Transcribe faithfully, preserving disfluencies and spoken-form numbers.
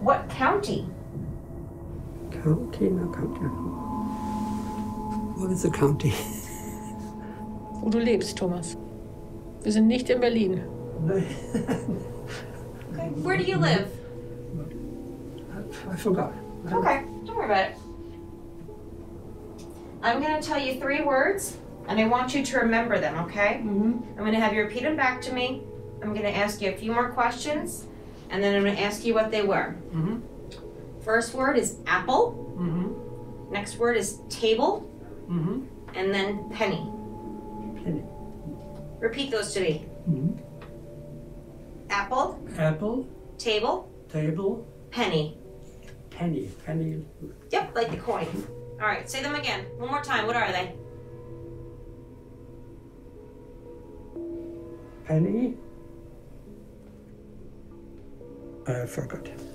What county? County, no county. What is the county? Wo du lebst, Thomas. Wir sind nicht in Berlin. Okay. Where do you live? I forgot. Okay, don't worry about it. I'm going to tell you three words, and I want you to remember them, okay? Mm-hmm. I'm going to have you repeat them back to me. I'm going to ask you a few more questions, and then I'm going to ask you what they were. Mm-hmm. First word is apple. Mm-hmm. Next word is table. Mm-hmm. And then penny. Penny. Repeat those to me. Mm-hmm. Apple, Apple, table, table, penny. penny. Penny. Yep, like the coin. All right, say them again. One more time. What are they? Penny. I forgot.